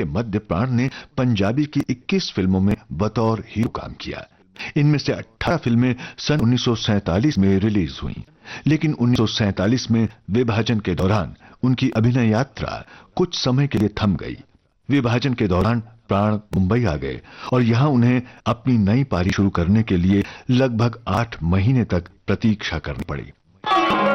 के मध्य प्राण ने पंजाबी की 21 फिल्मों में बतौर हीरो काम किया। इनमें से 18 फिल्में सन 1947 में रिलीज हुई, लेकिन 1947 में विभाजन के दौरान उनकी अभिनय यात्रा कुछ समय के लिए थम गई। विभाजन के दौरान प्राण मुंबई आ गए और यहां उन्हें अपनी नई पारी शुरू करने के लिए लगभग 8 महीने तक प्रतीक्षा करनी पड़ी।